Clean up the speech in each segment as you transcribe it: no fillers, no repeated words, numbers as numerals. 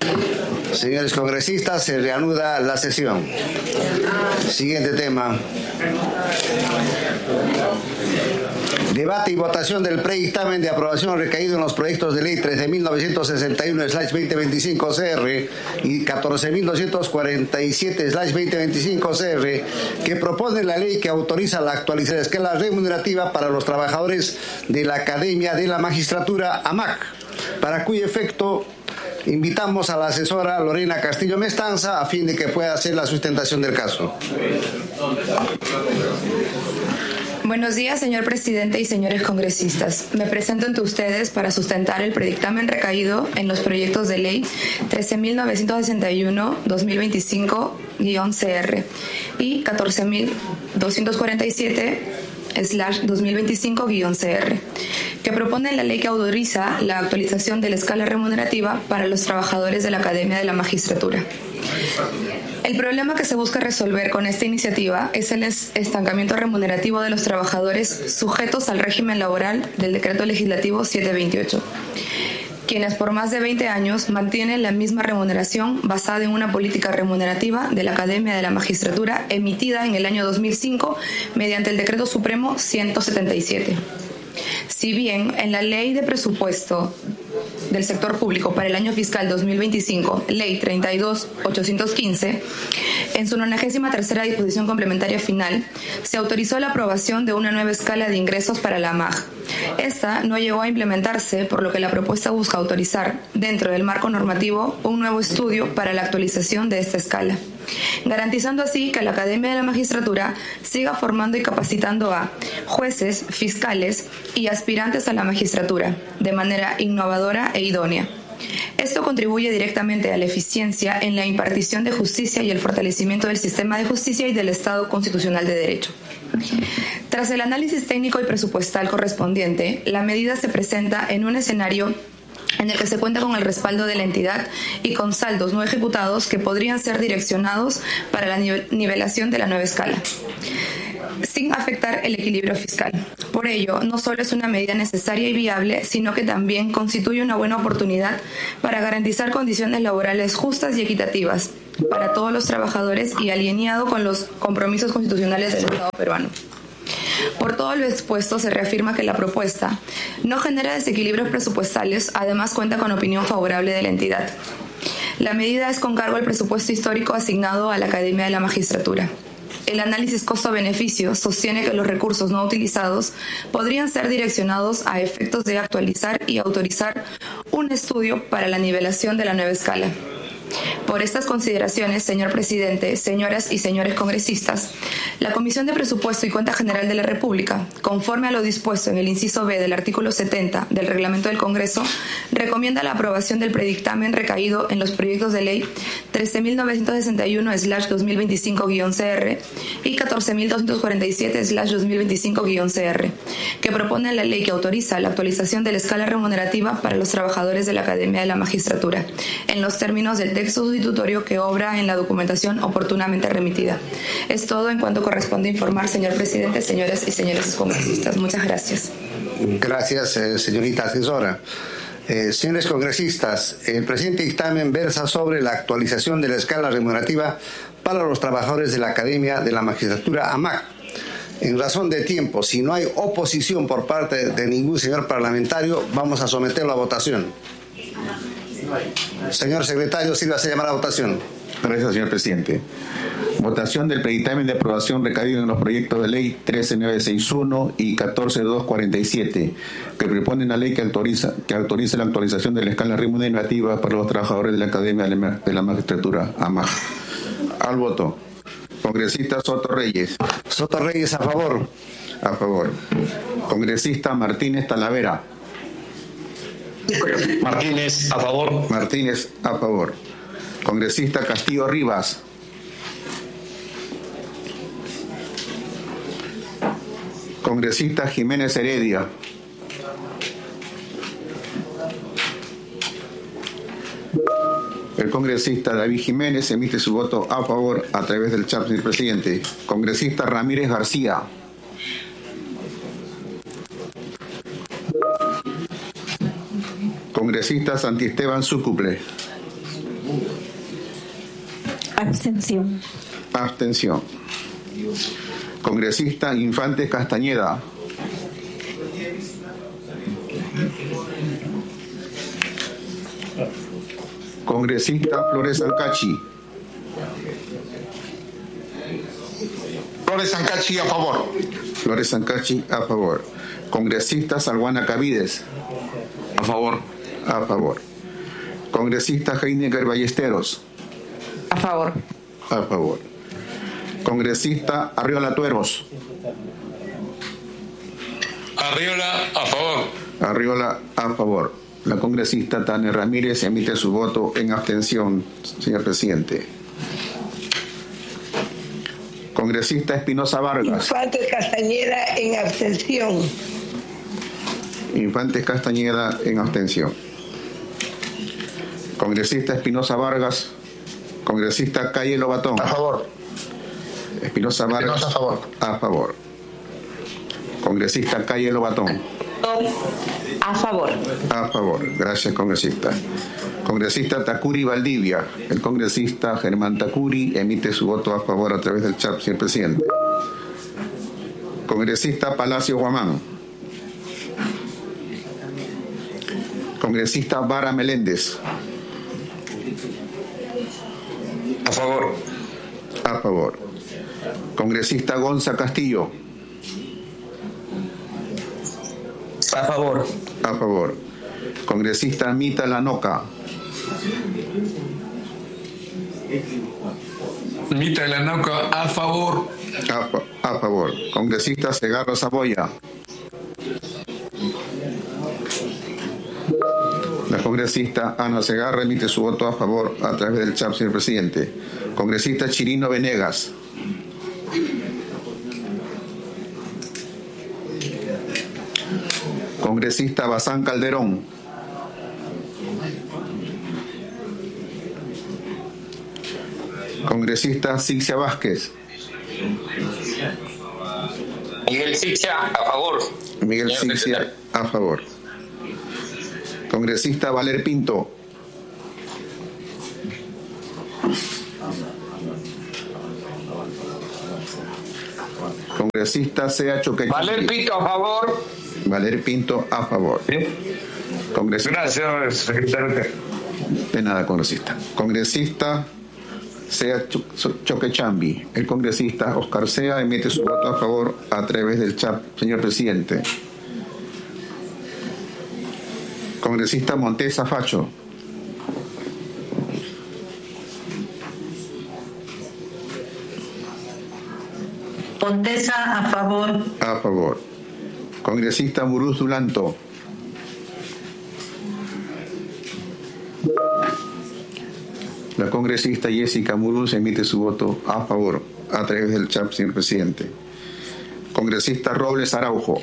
Señores congresistas, se reanuda la sesión. Siguiente tema. Debate y votación del predictamen de aprobación recaído en los proyectos de ley 13.961/2025 CR y 14.247/2025 CR, que propone la ley que autoriza la actualización de escala remunerativa para los trabajadores de la Academia de la Magistratura AMAC, para cuyo efecto invitamos a la asesora Lorena Castillo Mestanza a fin de que pueda hacer la sustentación del caso. Buenos días, señor presidente y señores congresistas. Me presento ante ustedes para sustentar el predictamen recaído en los proyectos de ley 13.961/2025-CR y 14.247/2025-CR, que proponen la ley que autoriza la actualización de la escala remunerativa para los trabajadores de la Academia de la Magistratura. El problema que se busca resolver con esta iniciativa es el estancamiento remunerativo de los trabajadores sujetos al régimen laboral del Decreto Legislativo 728, quienes por más de 20 años mantienen la misma remuneración basada en una política remunerativa de la Academia de la Magistratura emitida en el año 2005 mediante el Decreto Supremo 177. Si bien en la Ley de Presupuesto del Sector Público para el año fiscal 2025, Ley 32.815, en su 93ª disposición complementaria final, se autorizó la aprobación de una nueva escala de ingresos para la AMAG. Esta no llegó a implementarse, por lo que la propuesta busca autorizar, dentro del marco normativo, un nuevo estudio para la actualización de esta escala, garantizando así que la Academia de la Magistratura siga formando y capacitando a jueces, fiscales y aspirantes a la magistratura de manera innovadora e idónea. Esto contribuye directamente a la eficiencia en la impartición de justicia y el fortalecimiento del sistema de justicia y del Estado constitucional de derecho. Tras el análisis técnico y presupuestal correspondiente, la medida se presenta en un escenario en el que se cuenta con el respaldo de la entidad y con saldos no ejecutados que podrían ser direccionados para la nivelación de la nueva escala, sin afectar el equilibrio fiscal. Por ello, no solo es una medida necesaria y viable, sino que también constituye una buena oportunidad para garantizar condiciones laborales justas y equitativas para todos los trabajadores y alineado con los compromisos constitucionales del Estado peruano. Por todo lo expuesto, se reafirma que la propuesta no genera desequilibrios presupuestales, además cuenta con opinión favorable de la entidad. La medida es con cargo al presupuesto histórico asignado a la Academia de la Magistratura. El análisis costo-beneficio sostiene que los recursos no utilizados podrían ser direccionados a efectos de actualizar y autorizar un estudio para la nivelación de la nueva escala. Por estas consideraciones, señor presidente, señoras y señores congresistas, la Comisión de Presupuesto y Cuenta General de la República, conforme a lo dispuesto en el inciso B del artículo 70 del Reglamento del Congreso, recomienda la aprobación del predictamen recaído en los proyectos de ley 13.961/2025-CR y 14.247/2025-CR, que propone la ley que autoriza la actualización de la escala remunerativa para los trabajadores de la Academia de la Magistratura, en los términos del texto sustitutorio que obra en la documentación oportunamente remitida. Es todo en cuanto corresponde informar, señor presidente, señoras y señores congresistas. Muchas gracias. Gracias, señorita asesora. Señores congresistas, el presente dictamen versa sobre la actualización de la escala remunerativa para los trabajadores de la Academia de la Magistratura AMAC. En razón de tiempo, si no hay oposición por parte de ningún señor parlamentario, vamos a someterlo a votación. Señor secretario, sírvase a llamar a votación. Gracias, señor presidente. Votación del predictamen de aprobación recaído en los proyectos de ley 13.961 y 14.247, que proponen la ley que autoriza la actualización de la escala remunerativa para los trabajadores de la Academia de la Magistratura AMAG. Al voto. Congresista Soto Reyes. Soto Reyes, a favor. A favor. Congresista Martínez Talavera. Martínez, a favor. Martínez, a favor. Congresista Castillo Rivas. Congresista Jiménez Heredia. El congresista David Jiménez emite su voto a favor a través del chat del presidente. Congresista Ramírez García. Congresista Santiesteban Súcuple. Abstención. Abstención. Congresista Infante Castañeda. Congresista Flores Ancachi. Flores Ancachi, a favor. Flores Ancachi, a favor. Congresista Salguana Cavides. A favor. A favor. Congresista Heidegger Ballesteros. A favor. A favor. Congresista Arriola Tueros. Arriola, a favor. Arriola, a favor. La congresista Tania Ramírez emite su voto en abstención, señor presidente. Congresista Espinosa Vargas. Infante Castañeda en abstención. Infante Castañeda en abstención. Congresista Espinosa Vargas. Congresista Calle Lobatón. A favor. Espinosa Vargas. Espinosa, a favor. A favor. Congresista Calle Lobatón. A favor. A favor. Gracias, congresista. Congresista Tacuri Valdivia. El congresista Germán Tacuri emite su voto a favor a través del chat, señor presidente. Congresista Palacio Guamán. Congresista Vara Meléndez. A favor. A favor. Congresista Gonza Castillo. A favor. A favor. Congresista Mita Lanoca. Mita Lanoca, a favor. A favor. Congresista Segarra Saboya. La congresista Ana Segarra emite su voto a favor a través del chat, señor presidente. Congresista Chirino Venegas. Congresista Bazán Calderón. Congresista Sixia Vázquez. Miguel Sixia, a favor. Miguel Sixia, a favor. Congresista Valer Pinto. Congresista Sea Choquecha. Valer Pinto, a favor. Valer Pinto, a favor. ¿Sí? Congresista. Gracias, secretario. De nada, congresista. Congresista Sea Choquechambi. El congresista Oscar Sea emite su voto a favor a través del chat, señor presidente. Congresista Montesa Facho. Montesa, a favor. A favor. Congresista Muruz Dulanto. La congresista Jessica Muruz emite su voto a favor a través del chat, señor presidente. Congresista Robles Araujo.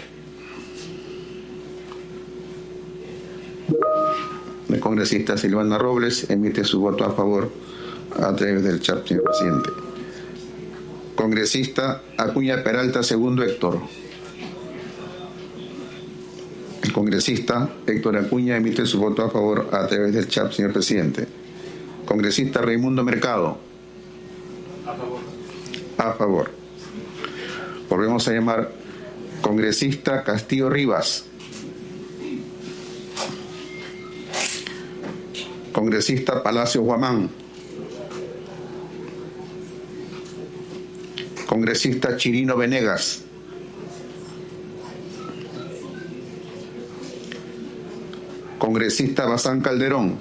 La congresista Silvana Robles emite su voto a favor a través del chat, señor presidente. Congresista Acuña Peralta Segundo Héctor. El congresista Héctor Acuña emite su voto a favor a través del chat, señor presidente. Congresista Raimundo Mercado. A favor. A favor. Volvemos a llamar congresista Castillo Rivas. Congresista Palacio Guamán. Congresista Chirino Venegas. Congresista Bazán Calderón.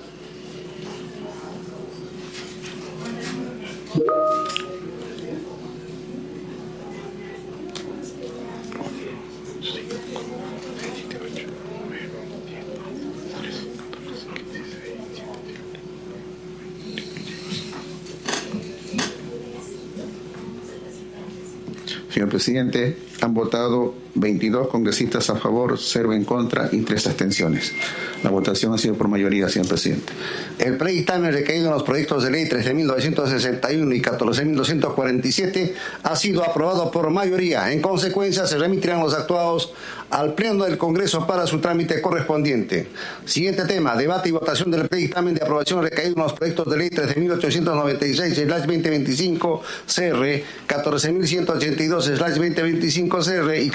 Señor presidente, Han votado 22 congresistas a favor, 0 en contra y 3 abstenciones. La votación ha sido por mayoría, señor presidente. El predictamen recaído en los proyectos de ley 13.961 y 14.247 ha sido aprobado por mayoría. En consecuencia, se remitirán los actuados al Pleno del Congreso para su trámite correspondiente. Siguiente tema, debate y votación del predictamen de aprobación recaído en los proyectos de ley 13.896/2025 CR, 14.182/2025 CR y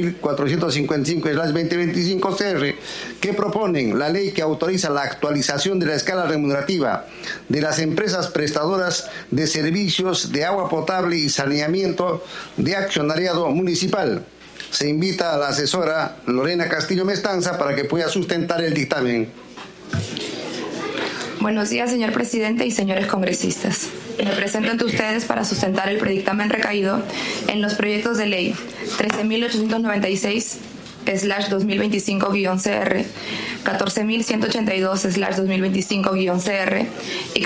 14.455/2025 CR, que proponen la ley que autoriza la actualización de la escala remunerativa de las empresas prestadoras de servicios de agua potable y saneamiento de accionariado municipal. Se invita a la asesora Lorena Castillo Mestanza para que pueda sustentar el dictamen. Buenos días, señor presidente y señores congresistas. Me presento ante ustedes para sustentar el predictamen recaído en los proyectos de ley 13.896/2025-CR, 14.182/2025-CR y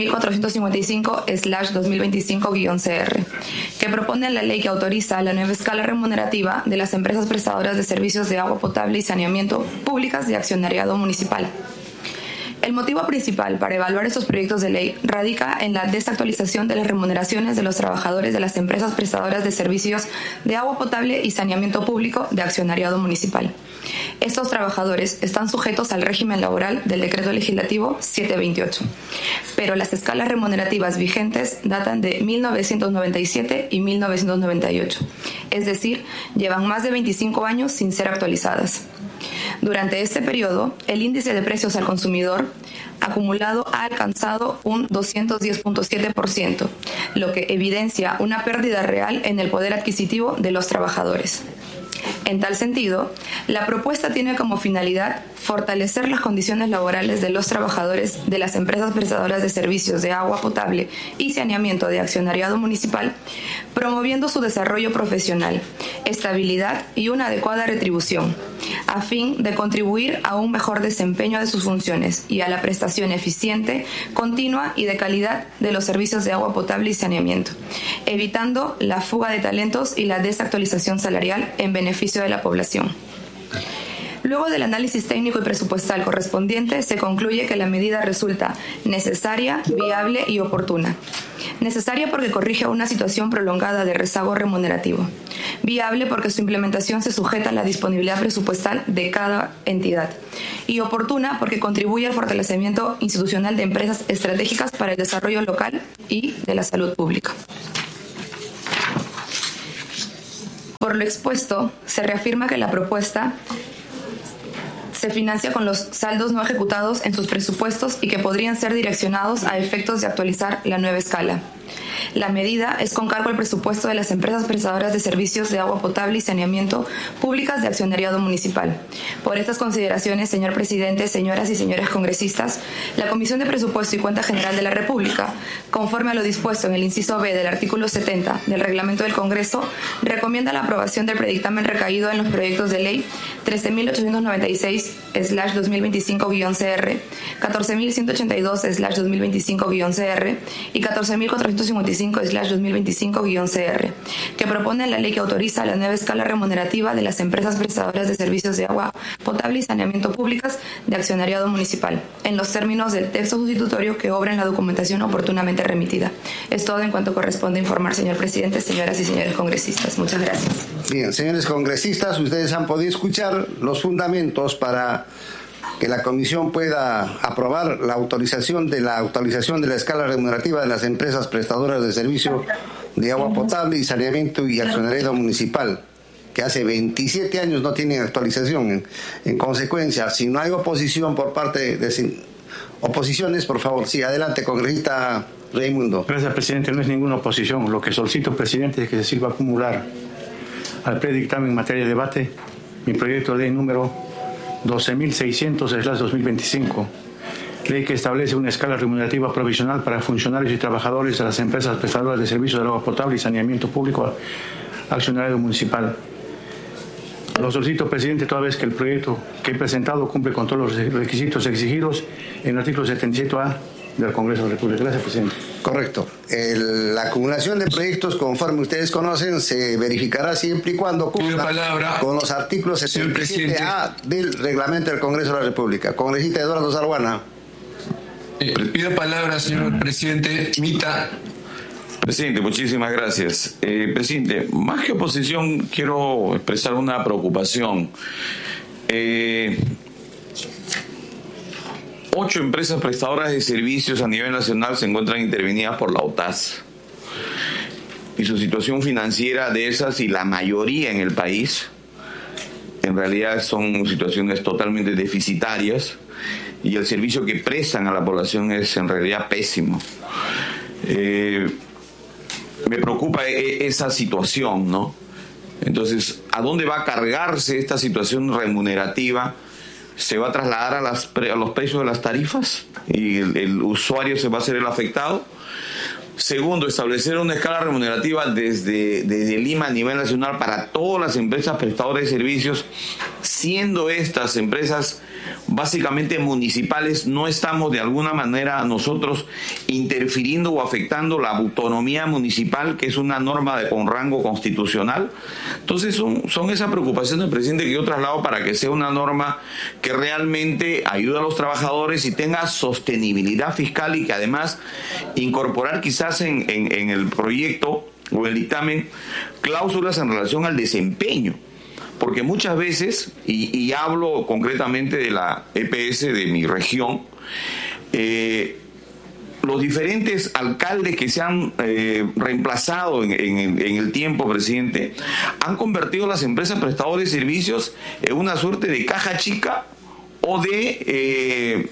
14.455/2025-CR, que proponen la ley que autoriza la nueva escala remunerativa de las empresas prestadoras de servicios de agua potable y saneamiento públicas de accionariado municipal. El motivo principal para evaluar estos proyectos de ley radica en la desactualización de las remuneraciones de los trabajadores de las empresas prestadoras de servicios de agua potable y saneamiento público de accionariado municipal. Estos trabajadores están sujetos al régimen laboral del Decreto Legislativo 728, pero las escalas remunerativas vigentes datan de 1997 y 1998, es decir, llevan más de 25 años sin ser actualizadas. Durante este periodo, el índice de precios al consumidor acumulado ha alcanzado un 210.7%, lo que evidencia una pérdida real en el poder adquisitivo de los trabajadores. En tal sentido, la propuesta tiene como finalidad fortalecer las condiciones laborales de los trabajadores de las empresas prestadoras de servicios de agua potable y saneamiento de accionariado municipal, promoviendo su desarrollo profesional, estabilidad y una adecuada retribución, a fin de contribuir a un mejor desempeño de sus funciones y a la prestación eficiente, continua y de calidad de los servicios de agua potable y saneamiento, evitando la fuga de talentos y la desactualización salarial en beneficio de la población. Luego del análisis técnico y presupuestal correspondiente, se concluye que la medida resulta necesaria, viable y oportuna. Necesaria porque corrige una situación prolongada de rezago remunerativo. Viable porque su implementación se sujeta a la disponibilidad presupuestal de cada entidad. Y oportuna porque contribuye al fortalecimiento institucional de empresas estratégicas para el desarrollo local y de la salud pública. Por lo expuesto, se reafirma que la propuesta se financia con los saldos no ejecutados en sus presupuestos y que podrían ser direccionados a efectos de actualizar la nueva escala. La medida es con cargo al presupuesto de las empresas prestadoras de servicios de agua potable y saneamiento públicas de accionariado municipal. Por estas consideraciones, señor presidente, señoras y señores congresistas, la Comisión de Presupuesto y Cuenta General de la República, conforme a lo dispuesto en el inciso B del artículo 70 del Reglamento del Congreso, recomienda la aprobación del predictamen recaído en los proyectos de ley 13.896/2025-CR, 14.182/2025-CR y 14.455/2025-CR, que propone la ley que autoriza la nueva escala remunerativa de las empresas prestadoras de servicios de agua potable y saneamiento públicas de accionariado municipal, en los términos del texto sustitutorio que obra en la documentación oportunamente remitida. Es todo en cuanto corresponde informar, señor presidente, señoras y señores congresistas. Muchas gracias. Bien, señores congresistas, ustedes han podido escuchar los fundamentos para que la Comisión pueda aprobar la actualización de la escala remunerativa de las empresas prestadoras de servicio de agua potable y saneamiento y accionariado municipal, que hace 27 años no tienen actualización. En consecuencia, si no hay oposición por parte de oposiciones, por favor, sí, adelante, congresista Raimundo. Gracias, presidente. No es ninguna oposición. Lo que solicito, presidente, es que se sirva acumular al predictamen en materia de debate mi proyecto de ley número 12.600/2025, ley que establece una escala remunerativa provisional para funcionarios y trabajadores de las empresas prestadoras de servicios de agua potable y saneamiento público accionariado municipal. Lo solicito, presidente, toda vez que el proyecto que he presentado cumple con todos los requisitos exigidos en el artículo 77A del Congreso de la República. Gracias, presidente. Correcto. La acumulación de proyectos, conforme ustedes conocen, se verificará siempre y cuando cumpla con los artículos 77A del reglamento del Congreso de la República. Congresista Eduardo Zaruana. Pido palabra, señor presidente. Mita. Presidente, muchísimas gracias. Presidente, más que oposición, quiero expresar una preocupación. 8 empresas prestadoras de servicios a nivel nacional se encuentran intervenidas por la OTAS. Y su situación financiera de esas, y la mayoría en el país, en realidad son situaciones totalmente deficitarias, y el servicio que prestan a la población es en realidad pésimo. Me preocupa esa situación, ¿no? Entonces, ¿a dónde va a cargarse esta situación remunerativa? ¿Se va a trasladar a los precios de las tarifas y el usuario se va a ser el afectado? Segundo, establecer una escala remunerativa desde Lima a nivel nacional para todas las empresas prestadoras de servicios, siendo estas empresas básicamente municipales. No estamos de alguna manera nosotros interfiriendo o afectando la autonomía municipal, que es una norma con rango constitucional. Entonces son esas preocupaciones, presidente, que yo traslado para que sea una norma que realmente ayude a los trabajadores y tenga sostenibilidad fiscal, y que además incorporar quizás en el proyecto o el dictamen cláusulas en relación al desempeño. Porque muchas veces, y hablo concretamente de la EPS de mi región, los diferentes alcaldes que se han reemplazado en el tiempo, presidente, han convertido las empresas prestadoras de servicios en una suerte de caja chica o de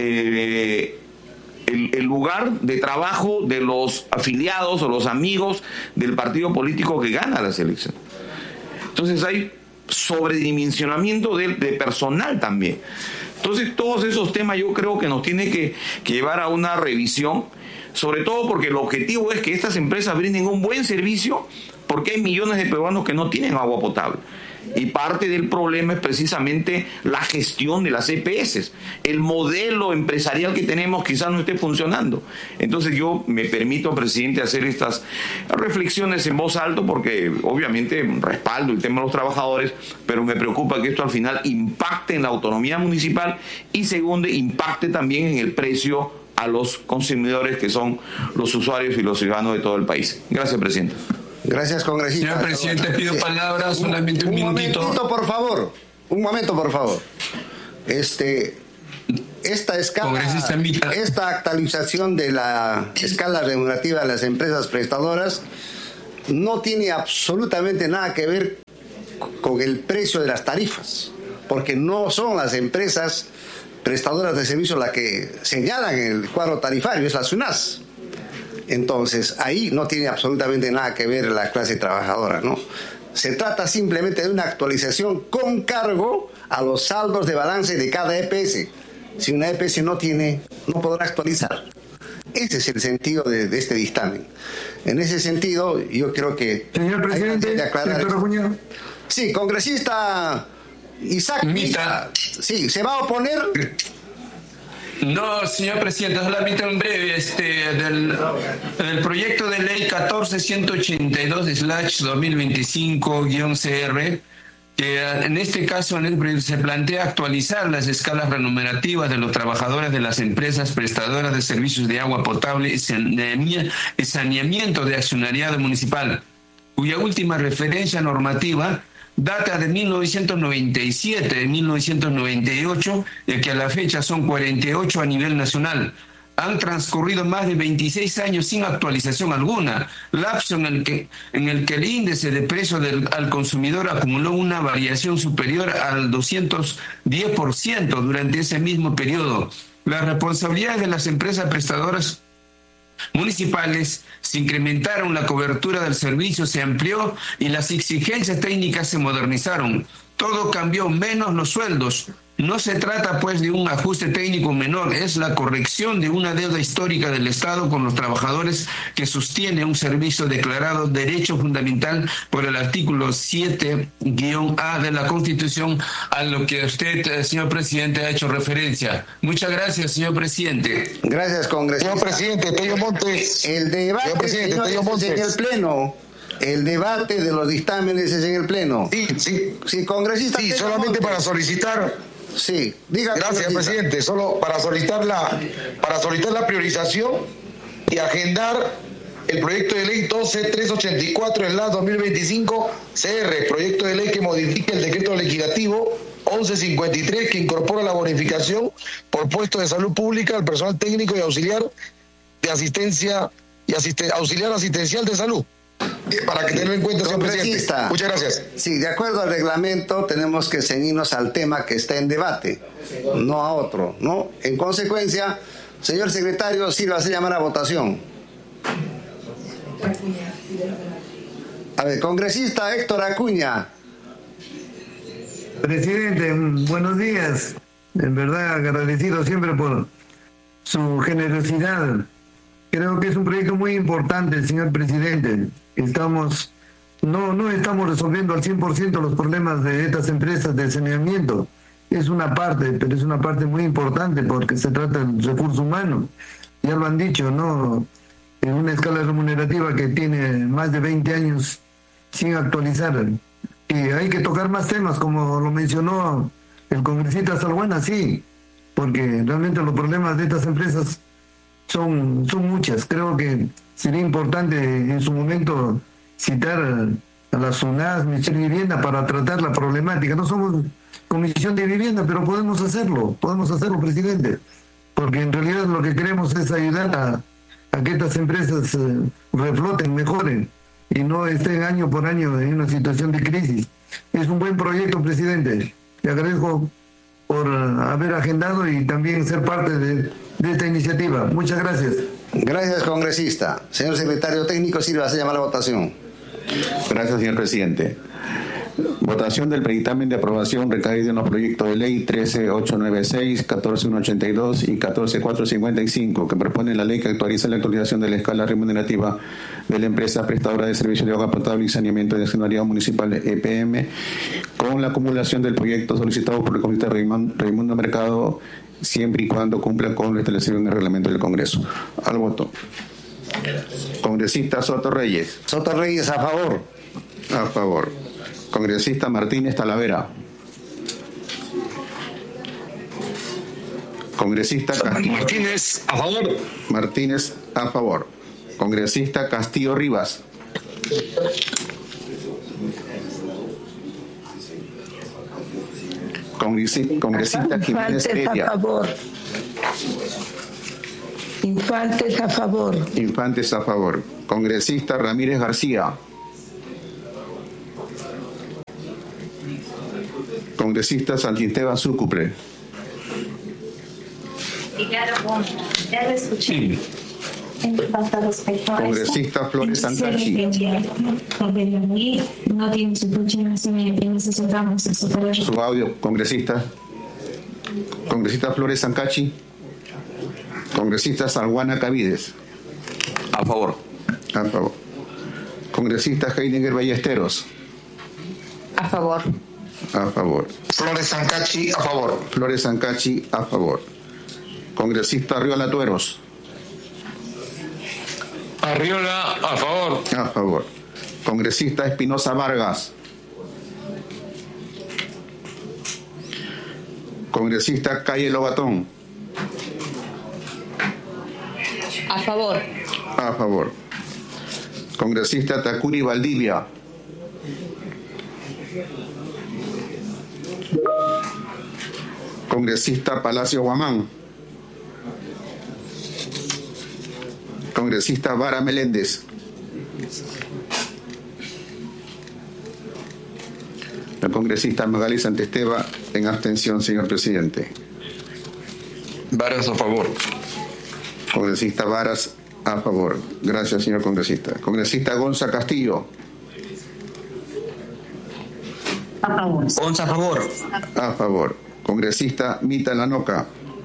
el lugar de trabajo de los afiliados o los amigos del partido político que gana las elecciones. Entonces hay sobredimensionamiento de personal también. Entonces todos esos temas yo creo que nos tiene que llevar a una revisión, sobre todo porque el objetivo es que estas empresas brinden un buen servicio, porque hay millones de peruanos que no tienen agua potable. Y parte del problema es precisamente la gestión de las EPS. El modelo empresarial que tenemos quizás no esté funcionando. Entonces yo me permito, presidente, hacer estas reflexiones en voz alta, porque obviamente respaldo el tema de los trabajadores, pero me preocupa que esto al final impacte en la autonomía municipal y, segundo, impacte también en el precio a los consumidores, que son los usuarios y los ciudadanos de todo el país. Gracias, presidente. Gracias, congresista. Señor presidente, pido palabra, solamente un minutito. Un momento, por favor. Esta escala, esta actualización de la escala remunerativa de las empresas prestadoras no tiene absolutamente nada que ver con el precio de las tarifas, porque no son las empresas prestadoras de servicios las que señalan el cuadro tarifario, es la SUNAS. Entonces, ahí no tiene absolutamente nada que ver la clase trabajadora, ¿no? Se trata simplemente de una actualización con cargo a los saldos de balance de cada EPS. Si una EPS no podrá actualizar. Ese es el sentido de este dictamen. En ese sentido, yo creo que... Señor presidente, sí, congresista Isaac Mita. Sí, ¿se va a oponer? No, señor presidente, solamente un breve del proyecto de ley 14182/2025-CR, que en este caso se plantea actualizar las escalas remunerativas de los trabajadores de las empresas prestadoras de servicios de agua potable y saneamiento de accionariado municipal, cuya última referencia normativa data de 1997, de 1998, de que a la fecha son 48 a nivel nacional. Han transcurrido más de 26 años sin actualización alguna, lapso en el que el índice de precio al consumidor acumuló una variación superior al 210% durante ese mismo periodo. Las responsabilidades de las empresas prestadoras municipales se incrementaron, la cobertura del servicio se amplió y las exigencias técnicas se modernizaron. Todo cambió menos los sueldos. No se trata pues de un ajuste técnico menor, es la corrección de una deuda histórica del Estado con los trabajadores que sostiene un servicio declarado derecho fundamental por el artículo 7-A de la Constitución, a lo que usted, señor presidente, ha hecho referencia. Muchas gracias, señor presidente. Gracias, congresista. Señor presidente, Tello Montes. El debate, señor, Tello Montes. en el Pleno. El debate de los dictámenes es en el Pleno. Sí, congresista. Sí, solamente Montes. para solicitar. Sí, diga. Gracias, presidente. Solo para solicitar la priorización y agendar el proyecto de ley 12384/2025 CR, proyecto de ley que modifica el decreto legislativo 1153 que incorpora la bonificación por puesto de salud pública al personal técnico y auxiliar de asistencia y auxiliar asistencial de salud. Para que tengan en cuenta, señor presidente. Muchas gracias. Sí, de acuerdo al reglamento tenemos que ceñirnos al tema que está en debate, no a otro, ¿no? En consecuencia, señor secretario, sí va a llamar a votación. A ver, congresista Héctor Acuña. Presidente, buenos días. En verdad agradecido siempre por su generosidad. Creo que es un proyecto muy importante, señor presidente. No estamos resolviendo al 100% los problemas de estas empresas de saneamiento. Es una parte, pero es una parte muy importante porque se trata del recurso humano. Ya lo han dicho, ¿no? En una escala remunerativa que tiene más de 20 años sin actualizar. Y hay que tocar más temas, como lo mencionó el congresista Salguana, sí, porque realmente los problemas de estas empresas son muchas. Creo que sería importante en su momento citar a la SUNAS, Ministerio de Vivienda, para tratar la problemática. No somos Comisión de Vivienda, pero podemos hacerlo, presidente, porque en realidad lo que queremos es ayudar a que estas empresas refloten, mejoren, y no estén año por año en una situación de crisis. Es un buen proyecto, presidente. Le agradezco por haber agendado y también ser parte de esta iniciativa. Muchas gracias. Gracias, congresista. Señor secretario técnico, sí le va a llamar a la votación. Gracias, señor presidente. Votación del predictamen de aprobación recaído en los proyectos de ley 13896, 14182 y 14455, que propone la ley que actualiza la actualización de la escala remunerativa de la empresa prestadora de servicios de agua potable y saneamiento de accionariado municipal EPM, con la acumulación del proyecto solicitado por el congresista Raimundo Mercado, siempre y cuando cumpla con la establecido en el reglamento del Congreso. Al voto. Congresista Soto Reyes. Soto Reyes, a favor. A favor. Congresista Martínez Talavera. Congresista Castillo. Martínez, a favor. Martínez, a favor. Congresista Castillo Rivas. Congresista Jiménez Heredia. A favor. Infantes, a favor. Infantes, a favor. Congresista Ramírez García. Congresista Santisteban Súcuple. Ya lo escuché. Congresista Flores Sancachi. No tiene su función y necesitamos su audio, congresista. Congresista Flores Sancachi. Congresista Salguana Cavides. A favor. A favor. Congresista Heidegger Ballesteros. A favor. A favor. Flores Sancachi, a favor. Flores Sancachi, a favor. Congresista Arriola Tueros. Arriola, a favor. A favor. Congresista Espinosa Vargas. Congresista Calle Lobatón. A favor. A favor. Congresista Tacuri Valdivia. Congresista Palacio Guamán. Congresista Vara Meléndez. La congresista Magali Santesteba en abstención, señor presidente. Varas, a favor. Congresista Varas, a favor. Gracias, señor congresista. Congresista Gonza Castillo. A favor. Gonza, a favor. A favor. Congresista Mita Lanoca.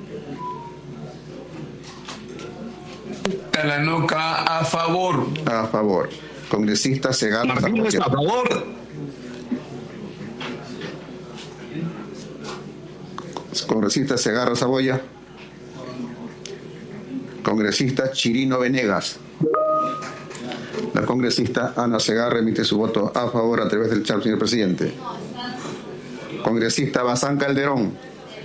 Talanoca, a favor. A favor. Congresista Segarra Martínez, a favor. Congresista Segarra Saboya. Congresista Chirino Venegas. La congresista Ana Segarra emite su voto a favor a través del chat, señor presidente. Congresista Bazán Calderón.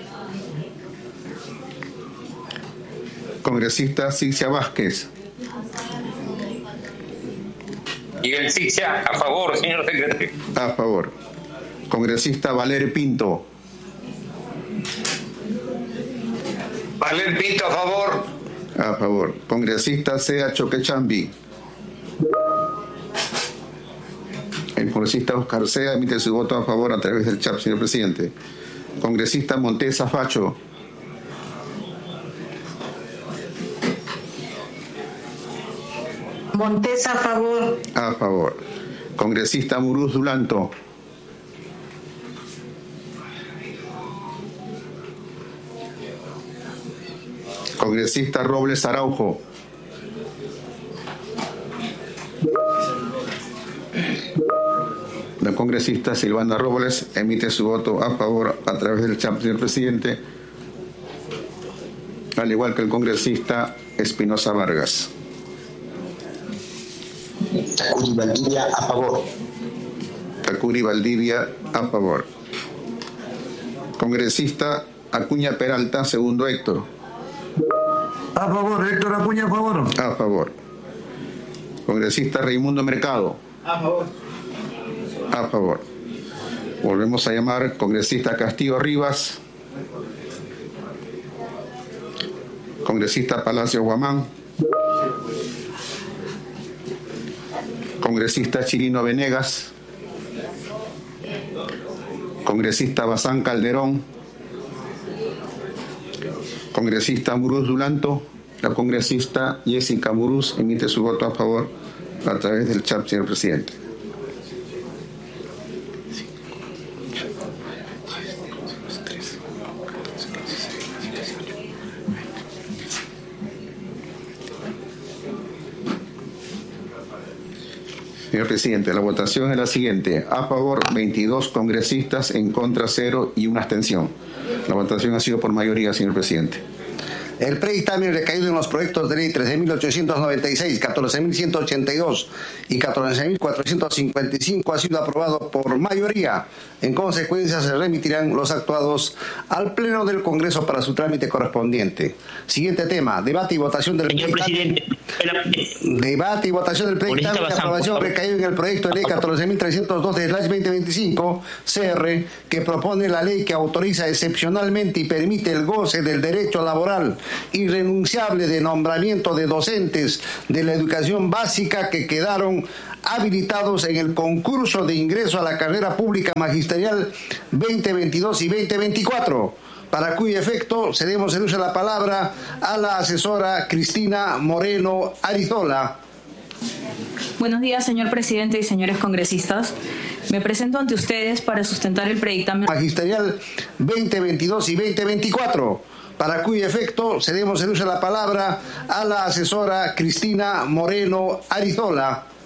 Congresista Cicia Vázquez. Miguel Cicia, a favor, señor secretario. A favor. Congresista Valer Pinto. Valer Pinto, a favor. A favor. Congresista Sea Choquechambi. El congresista Oscar Sea emite su voto a favor a través del chat, señor presidente. Congresista Montesa Facho. Montesa, a favor. A favor. Congresista Muruz Dulanto. Congresista Robles Araujo. La congresista Silvana Robles emite su voto a favor a través del chat, señor presidente, al igual que el congresista Espinosa Vargas. Tacuri Valdivia, a favor. Tacuri Valdivia, a favor. Congresista Acuña Peralta, segundo Héctor. A favor, Héctor Acuña, a favor. A favor. Congresista Raimundo Mercado. A favor. A favor. Volvemos a llamar congresista Castillo Rivas. Congresista Palacio Guamán. Congresista Chirino Venegas. Congresista Bazán Calderón. Congresista Muruz Dulanto. La congresista Jessica Muruz emite su voto a favor a través del chat, señor presidente. Señor presidente, la votación es la siguiente. A favor 22 congresistas, en contra 0 y una abstención. La votación ha sido por mayoría, señor presidente. El predictamen recaído en los proyectos de ley 13.896, 14.182 y 14.455 ha sido aprobado por mayoría. En consecuencia, se remitirán los actuados al Pleno del Congreso para su trámite correspondiente. Siguiente tema, debate y votación del predictamen. Debate y votación del predictamen de aprobación recaído en el proyecto de ley 14.302/2025 CR, que propone la ley que autoriza excepcionalmente y permite el goce del derecho laboral irrenunciable de nombramiento de docentes de la educación básica que quedaron habilitados en el concurso de ingreso a la carrera pública magisterial 2022 y 2024, para cuyo efecto cedemos el uso de la palabra a la asesora Cristina Moreno Arizola. Buenos días, señor presidente y señores congresistas. Me presento ante ustedes para sustentar el predictamen magisterial 2022 y 2024, para cuyo efecto cedemos el uso de la palabra a la asesora Cristina Moreno Arizola.